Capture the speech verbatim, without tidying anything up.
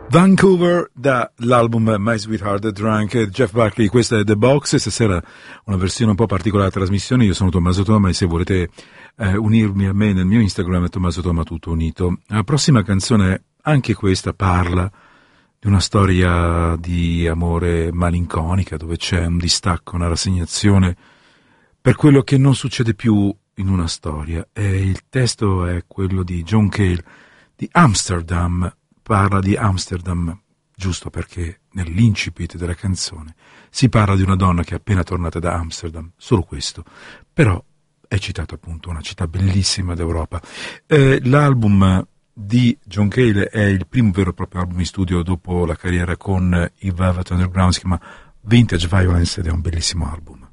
Vancouver dall'album My Sweetheart Drunk, Jeff Buckley. Questa è The Box, stasera una versione un po' particolare della trasmissione. Io sono Tommaso Toma e se volete eh, unirmi a me nel mio Instagram è Tommaso Toma tutto unito. La prossima canzone, anche questa, parla di una storia di amore malinconica dove c'è un distacco, una rassegnazione per quello che non succede più in una storia, e il testo è quello di John Cale di Amsterdam. Parla di Amsterdam, giusto perché nell'incipit della canzone si parla di una donna che è appena tornata da Amsterdam, solo questo, però è citato appunto una città bellissima d'Europa. Eh, l'album di John Cale è il primo vero e proprio album in studio dopo la carriera con i Velvet Underground, si chiama Vintage Violence ed è un bellissimo album.